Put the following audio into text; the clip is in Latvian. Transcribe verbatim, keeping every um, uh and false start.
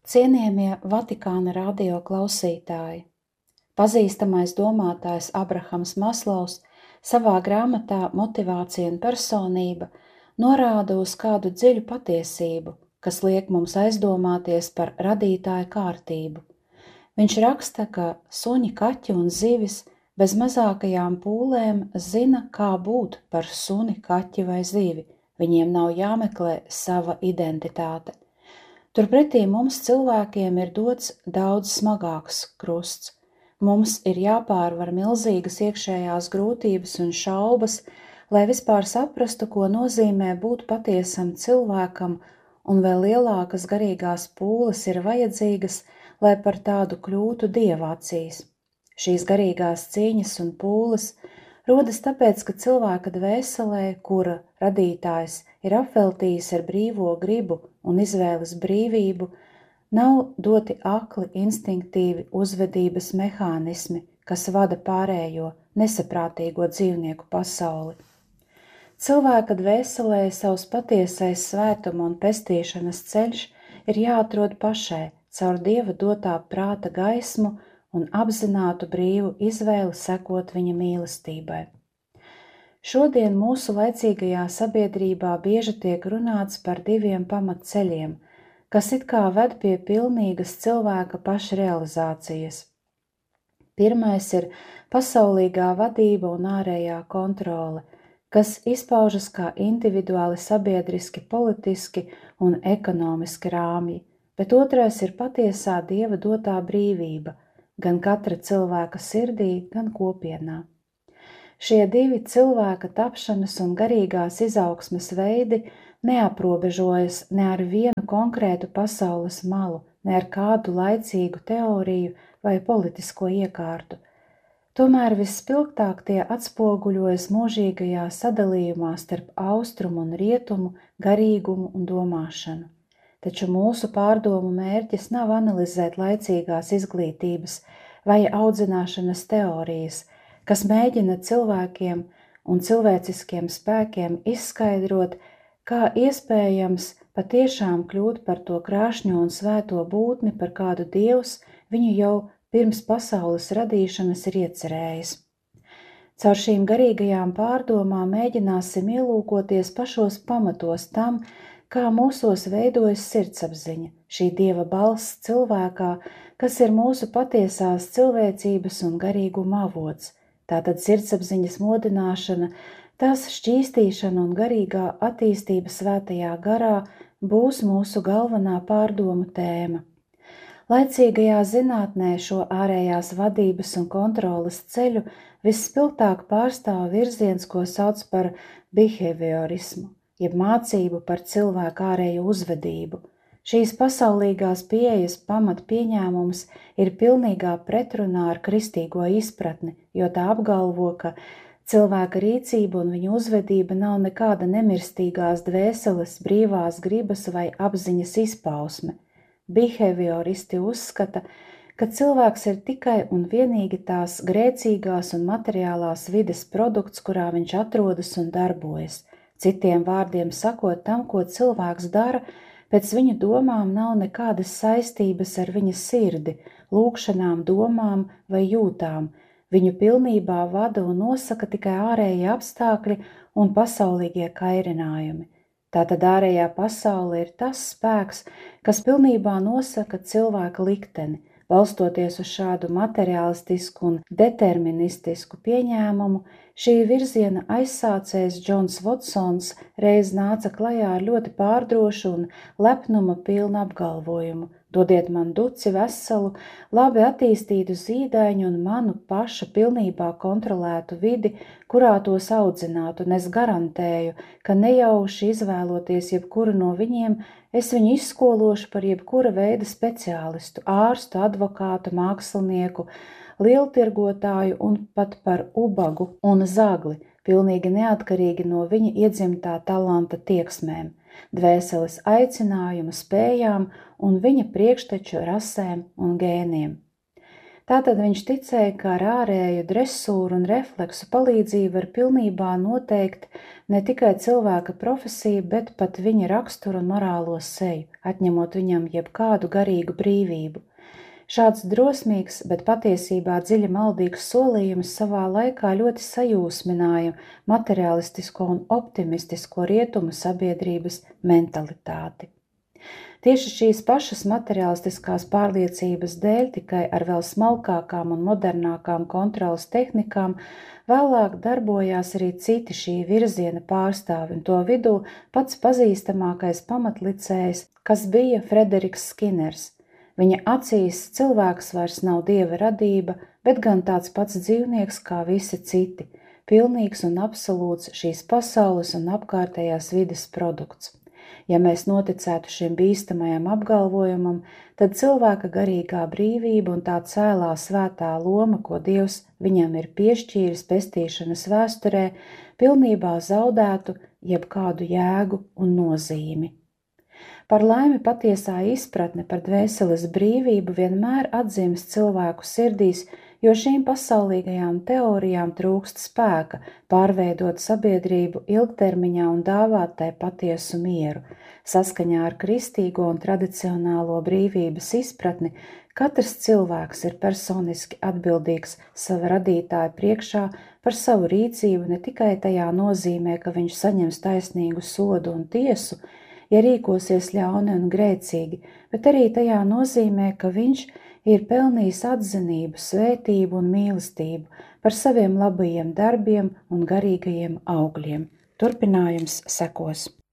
Cienījamie Vatikāna radio klausītāji, pazīstamais domātājs Abrahams Maslovs savā grāmatā Motivācija un personība norāda uz kādu dziļu patiesību, kas liek mums aizdomāties par radītāja kārtību. Viņš raksta, ka suņi, kaķi un zivis bez mazākajām pūlēm zina, kā būt par suni, kaķi vai zivi. Viņiem nav jāmeklē sava identitāte. Turpretī mums cilvēkiem ir dots daudz smagāks krusts. Mums ir jāpārvar milzīgas iekšējās grūtības un šaubas, lai vispār saprastu, ko nozīmē būt patiesam cilvēkam, un vēl lielākas garīgās pūles ir vajadzīgas, lai par tādu kļūtu Dieva acīs. Šīs garīgās cīņas un pūles rodas tāpēc, ka cilvēka dvēselē, kura radītājs ir apveltījis ar brīvo gribu un izvēles brīvību, nav doti akli instinktīvi uzvedības mehānismi, kas vada pārējo nesaprātīgo dzīvnieku pasauli. Cilvēka dvēselē savs patiesais svētuma un pestīšanas ceļš ir jāatrod pašai caur Dieva dotā prāta gaismu un apzinātu brīvu izvēli sekot viņa mīlestībai. Šodien mūsu laicīgajā sabiedrībā bieži tiek runāts par diviem pamatceļiem, kas it kā ved pie pilnīgas cilvēka pašrealizācijas. Pirmais ir pasaulīgā vadība un ārējā kontrole, kas izpaužas kā individuāli sabiedriski, politiski un ekonomiski rāmji, bet otrais ir patiesā Dieva dotā brīvība, gan katra cilvēka sirdī, gan kopienā. Šie divi cilvēka tapšanas un garīgās izaugsmes veidi neaprobežojas ne ar vienu konkrētu pasaules malu, ne ar kādu laicīgu teoriju vai politisko iekārtu. Tomēr visspilgtāk tie atspoguļojas mūžīgajā sadalījumā starp austrumu un rietumu, garīgumu un domāšanu. Taču mūsu pārdomu mērķis nav analizēt laicīgās izglītības vai audzināšanas teorijas, kas mēģina cilvēkiem un cilvēciskiem spēkiem izskaidrot, kā iespējams patiešām kļūt par to krāšņo un svēto būtni, par kādu Dievs viņu jau pirms pasaules radīšanas ir iecerējis. Caur šīm garīgajām pārdomām mēģināsim ielūkoties pašos pamatos tam, kā mūsos veidojas sirdsapziņa, šī Dieva balss cilvēkā, kas ir mūsu patiesās cilvēcības un garīguma avots. Tātad sirdsapziņas modināšana, tās šķīstīšana un garīgā attīstība svētajā garā būs mūsu galvenā pārdomu tēma. Laicīgajā zinātnē šo ārējās vadības un kontroles ceļu visspilgtāk pārstāv virziens, ko sauc par behaviorismu, jeb mācību par cilvēku ārēju uzvedību. Šīs pasaulīgās pieejas pamat pieņēmums ir pilnīgā pretrunā ar kristīgo izpratni, jo tā apgalvo, ka cilvēka rīcība un viņa uzvedība nav nekāda nemirstīgās dvēseles, brīvās gribas vai apziņas izpausme. Behavioristi uzskata, ka cilvēks ir tikai un vienīgi tās grēcīgās un materiālās vides produkts, kurā viņš atrodas un darbojas. Citiem vārdiem sakot, tam, ko cilvēks dara, pēc viņa domām nav nekādas saistības ar viņa sirdi, lūkšanām, domām vai jūtām. Viņu pilnībā vada un nosaka tikai ārējie apstākļi un pasaulīgie kairinājumi. Tātad ārējā pasaule ir tas spēks, kas pilnībā nosaka cilvēka likteni. Balstoties uz šādu materiālistisku un deterministisku pieņēmumu, šī virziena aizsācējs Džons Votsons reiz nāca klajā ar ļoti pārdrošu un lepnuma pilnu apgalvojumu: dodiet man duci veselu, labi attīstītu zīdaiņu un manu paša pilnībā kontrolētu vidi, kurā tos audzinātu, un es garantēju, ka nejauši izvēloties jebkuru no viņiem, es viņu izskološu par jebkura veida speciālistu, ārstu, advokātu, mākslinieku, lieltirgotāju un pat par ubagu un zagli, pilnīgi neatkarīgi no viņa iedzimtā talanta tieksmēm, dvēseles aicinājuma spējām un viņa priekšteču rasēm un gēniem. Tātad viņš ticēja, ka ar ārēju dresūru un refleksu palīdzību var pilnībā noteikt ne tikai cilvēka profesiju, bet pat viņa raksturu un morālo seju, atņemot viņam jebkādu garīgu brīvību. Šāds drosmīgs, bet patiesībā dziļi maldīgs solījums savā laikā ļoti sajūsmināja materialistisko un optimistisko rietumu sabiedrības mentalitāti. Tieši šīs pašas materialistiskās pārliecības dēļ tikai ar vēl smalkākām un modernākām kontrolas tehnikām vēlāk darbojās arī citi šī virziena pārstāvi, un to vidū pats pazīstamākais pamatlicējs, kas bija Frederiks Skiners. Viņa acīs cilvēks vairs nav dieva radība, bet gan tāds pats dzīvnieks kā visi citi, pilnīgs un absolūts šīs pasaules un apkārtējās vides produkts. Ja mēs noticētu šim bīstamajam apgalvojumam, tad cilvēka garīgā brīvība un tā cēlā svētā loma, ko Dievs viņam ir piešķīris pestīšanas vēsturē, pilnībā zaudētu jebkādu jēgu un nozīmi. Par laimi patiesā izpratne par dvēseles brīvību vienmēr atdzimst cilvēku sirdīs, jo šīm pasaulīgajām teorijām trūkst spēka pārveidot sabiedrību ilgtermiņā un dāvāt tai patiesu mieru. Saskaņā ar kristīgo un tradicionālo brīvības izpratni katrs cilvēks ir personiski atbildīgs sava radītāja priekšā par savu rīcību ne tikai tajā nozīmē, ka viņš saņems taisnīgu sodu un tiesu, ja rīkosies ļauni un grēcīgi, bet arī tajā nozīmē, ka viņš ir pelnījis atzinību, svētību un mīlestību par saviem labajiem darbiem un garīgajiem augļiem. Turpinājums sekos.